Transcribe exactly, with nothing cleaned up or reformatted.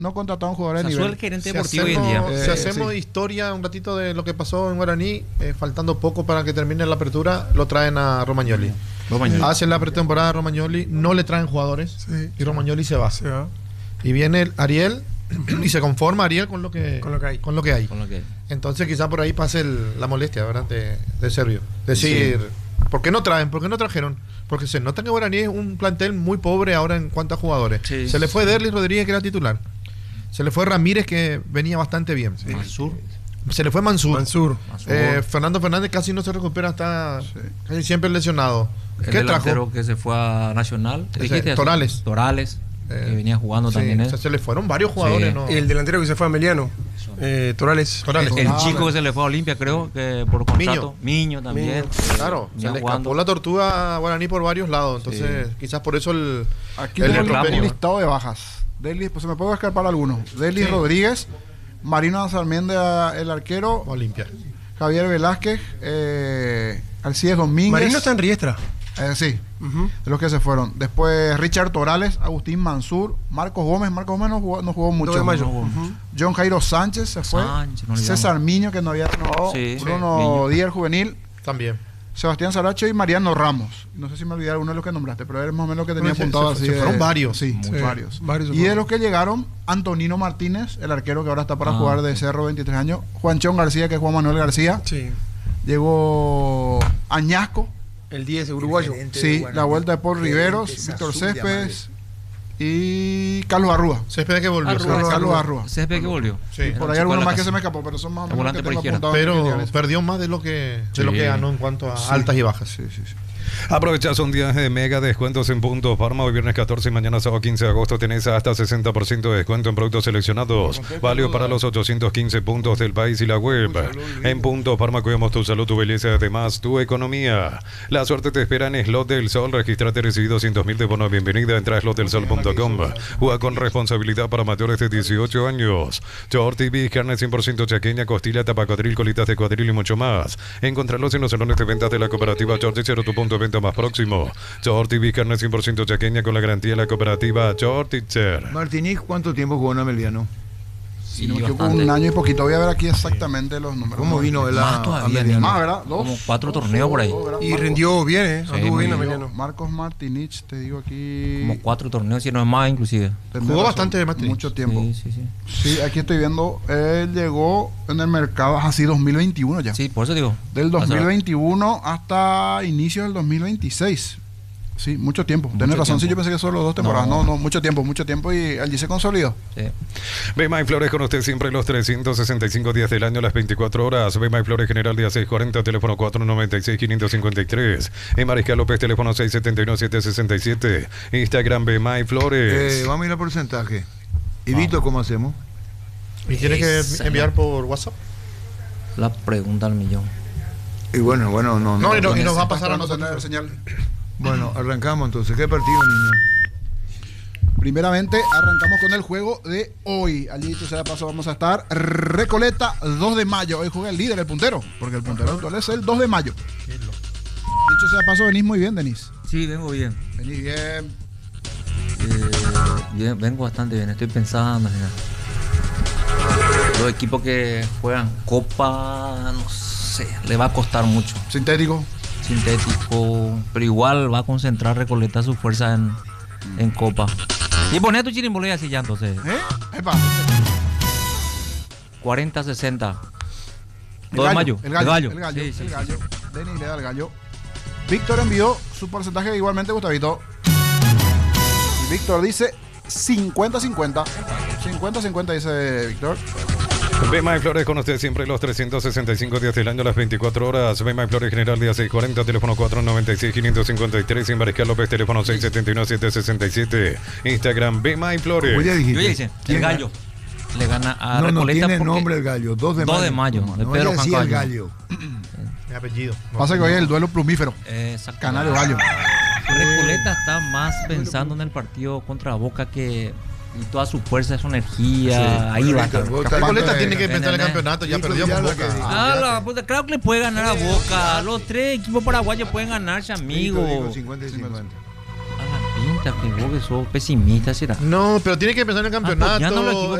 no contrataron jugadores o sea, de nivel. el gerente Si deportivo hoy en día. hacemos, Eh, si hacemos sí. historia un ratito de lo que pasó en Guaraní, eh, faltando poco para que termine la apertura, lo traen a Romagnoli. Romagnoli. Hacen la pretemporada a Romagnoli, no le traen jugadores Sí. y Romagnoli se va. Se va. Y viene el Ariel y se conforma Ariel con lo que, Con lo que hay. Con lo que hay. Con lo que- Entonces quizá por ahí pase el- la molestia, ¿verdad? De, de Servio. Decir, ¿por qué no traen? ¿Por qué no trajeron? Porque se nota que Guaraní es un plantel muy pobre ahora en cuanto a jugadores. Sí. Se le fue Derlis Rodríguez, que era titular. Se le fue Ramírez, que venía bastante bien. Mansur. Se le fue Mansur. Mansur. Mansur. Eh, Fernando Fernández casi no se recupera, está casi siempre lesionado. El ¿Qué delantero trajo? que se fue a Nacional. ¿te Ese, dijiste? Torales. Torales, Eh, que venía jugando Sí, también. o él. sea, se le fueron varios jugadores, Sí. ¿no? El delantero que se fue a Emiliano. Eh, Torales. Torales. El Ah, chico bueno. que se le fue a Olimpia, creo, que por contrato. Miño, también. Miño. Claro, se Venía le jugando. escapó la tortuga a Guaraní por varios lados. Entonces, quizás por eso el. Aquí el tengo reclamo. un listado de bajas. Delis, pues se me puede escapar algunos. Delis Sí. Rodríguez, Marino Sarmiento, el arquero, Olimpia. Javier Velázquez, eh, Alcides Domínguez. Marino está en Riestra. Eh, sí, Ujú. de los que se fueron. Después Richard Torales, Agustín Mansur, Marcos Gómez. Marcos Gómez no jugó, no jugó mucho. dos de mayo. no jugó. Ujú. John Jairo Sánchez se fue. Sánchez, no olvidamos. César Miño, que no había renovado. Sí, Bruno sí, Miño. Díaz, juvenil. También. Sebastián Saracho y Mariano Ramos. No sé si me olvidé uno de los que nombraste, pero era más o menos lo que tenía Se- apuntado se- así. se de- fueron varios. Sí, Sí, varios. varios se Y de fueron. los que llegaron, Antonino Martínez, el arquero que ahora está para Ah, jugar de ok. Cerro, veintitrés años. Juanchón García, que es Juan Manuel García. Sí. Llegó Añasco. El diez, uruguayo. Sí, la vuelta de Paul Riveros, Víctor Céspedes y Carlos Arrúa. Césped que volvió. Arrua, Carlos Arrua. Arrua. Césped que volvió. Sí. Era Por un ahí chico alguno de la más que casa. se me escapó, pero son más o El menos los volante que por tengo izquierda. apuntados. en Pero Miguel. perdió más de lo que, de Sí. lo que ganó en cuanto a altas y bajas. Sí, sí, sí. Aprovecha un día de mega descuentos en Punto Farma. Hoy viernes catorce y mañana sábado quince de agosto tenés hasta sesenta por ciento de descuento en productos seleccionados. Válido para los ochocientos quince puntos del país y la web. En Punto Farma cuidamos tu salud, tu belleza y además tu economía. La suerte te espera en Slot del Sol. Registrate y recibí doscientos mil de bono de bienvenida. Entra a slot del sol punto com. Juega con responsabilidad para mayores de dieciocho años. Chor T V, carne cien por ciento chaqueña, costilla, tapacodril, colitas de cuadril y mucho más. Encontrarlos en los salones de ventas de la cooperativa Chor Tichero, tu punto de venta más próximo. Chor T V, carne cien por ciento chaqueña con la garantía de la cooperativa Chor Ticher. Martínez, ¿cuánto tiempo jugó en Ameliano? Sí, Si no me equivoco, bastante. un año y poquito. Voy a ver aquí exactamente los números. ¿Cómo vino él Más a todavía, Ameliano? Más, ¿verdad? Dos. Como cuatro Dos, torneos por ahí. dos, ¿verdad? Y Marcos- rindió bien, ¿eh? Sí, Anduvo muy bien bien. Emiliano. Marcos Martinich, te digo aquí. Como cuatro torneos, si no es más inclusive. Tenés Jugó razón, bastante de Martinich. Mucho tiempo. Sí, sí, sí. Sí, aquí estoy viendo. Él llegó en el mercado así dos mil veintiuno ya. Sí, por eso digo. Del dos O sea, mil veintiuno hasta inicio del dos mil veintiséis. Sí, mucho tiempo. Mucho Tienes razón. Sí, tiempo. yo pensé que solo dos temporadas. No, No. no, mucho tiempo, mucho tiempo. Y allí se consolidó. Sí. Bema y Flores con usted siempre los trescientos sesenta y cinco días del año, las veinticuatro horas. Bema y Flores General día seiscientos cuarenta, teléfono cuatro noventa y seis, quinientos cincuenta y tres. En Mariscal López, teléfono seis setenta y uno, setecientos sesenta y siete. Instagram Bema y Flores. Eh, vamos a ir al porcentaje. ¿Y Vito cómo hacemos? ¿Y tienes que Esa, enviar por WhatsApp? La pregunta al millón. Y bueno, bueno, no. No, y, no- y con nos ese. va a pasar a Vamos a nosotros. tener señal. Bueno, arrancamos entonces. ¿Qué partido, niño? Primeramente, arrancamos con el juego de hoy. Allí, tú sabes, paso, vamos a estar Recoleta, dos de mayo. Hoy juega el líder, el puntero, porque el puntero actual es el dos de mayo. Dicho sea paso, venís muy bien, Denis. Sí, vengo bien. Venís bien. Eh, bien, vengo bastante bien. Estoy pensando. Mira. Los equipos que juegan Copa, no sé, le va a costar mucho. Sintético. Sintético, pero igual va a concentrar Recoleta su fuerza en, en Copa. Y poné tu chirimbolé así ya entonces. ¿Eh? Epa. cuarenta sesenta. El dos de gallo, mayo. El gallo. El gallo. gallo. Sí, sí, el sí, gallo. sí. Denis le da el gallo. Víctor envió su porcentaje igualmente, Gustavito. Y Víctor dice cincuenta cincuenta. cincuenta cincuenta dice Víctor. Bema y Flores con usted siempre los trescientos sesenta y cinco días del año, las veinticuatro horas. Bema y Flores General día seiscientos cuarenta, teléfono cuatro noventa y seis, quinientos cincuenta y tres. En Mariscal López, teléfono seis setenta y uno, setecientos sesenta y siete. Instagram Bema y Flores. Pues ya dijiste. Yo ya hice. El ¿Quién gallo le gana a No, no Recoleta tiene porque nombre el gallo. dos de mayo. dos de mayo, de No Pedro vaya a decir el Cancayo. gallo. Mi apellido. No, Pasa que hoy es el duelo plumífero. Exacto. Canario Gallo. Recoleta está más pensando en el partido contra Boca que y toda su fuerza, su energía, ahí va a estar. Vos estás- Recoleta tiene que ¿entendés? pensar en el campeonato, ya Nico perdió con Villalba, Boca. que- Ah, la puta, claro que le puede ganar a Boca. Los tres equipos paraguayos pueden ganarse, Nico amigo. dijo cincuenta y cincuenta. A la pesimista, que vos que sos pesimista, será. No, pero tiene que empezar en el campeonato. Apoyando al equipo